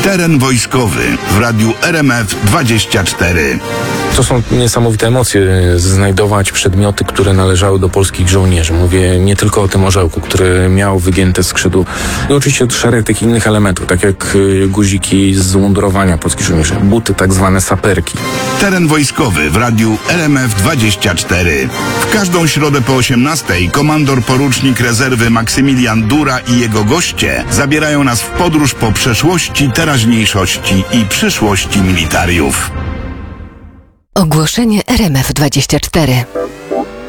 Teren wojskowy w radiu RMF24. To są niesamowite emocje, znajdować przedmioty, które należały do polskich żołnierzy. Mówię nie tylko o tym orzełku, który miał wygięte skrzydło. I oczywiście szereg tych innych elementów, tak jak guziki z mundurowania polskich żołnierzy, buty, tak zwane saperki. Teren wojskowy w radiu RMF24. W każdą środę po 18:00 komandor porucznik rezerwy Maksymilian Dura i jego goście zabierają nas w podróż po przeszłości, teraźniejszości i przyszłości militariów. Ogłoszenie RMF24.